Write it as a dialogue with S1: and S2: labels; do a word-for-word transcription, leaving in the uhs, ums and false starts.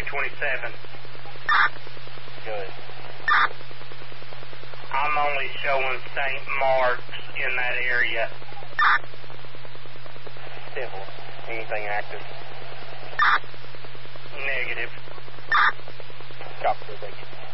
S1: twenty-seven.
S2: Good.
S1: I'm only showing Saint Mark's in that area.
S2: Civil. Anything active?
S1: Negative.
S2: Copy, thank you.